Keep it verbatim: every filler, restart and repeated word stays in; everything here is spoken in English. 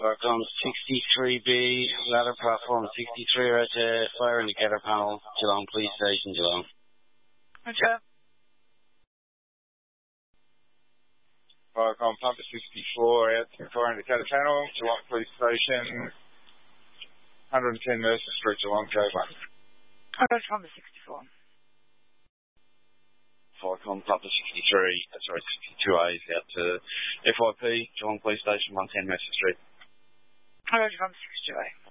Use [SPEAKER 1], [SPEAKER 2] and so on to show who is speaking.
[SPEAKER 1] Falcon sixty-three B, ladder platform sixty-three, right to fire indicator panel, Geelong Police Station, Geelong.
[SPEAKER 2] Okay.
[SPEAKER 3] Falcon Pumper sixty-four, out to fire indicator panel, Geelong Police Station, one hundred ten Mercer Street, Geelong, J one.
[SPEAKER 2] Okay, Pumper sixty-four.
[SPEAKER 1] Falcon Pumper sixty-three, uh, sorry, sixty-two A is out to F Y P, Geelong Police Station, one ten Mercer Street.
[SPEAKER 2] Okay, Pumper sixty-two A.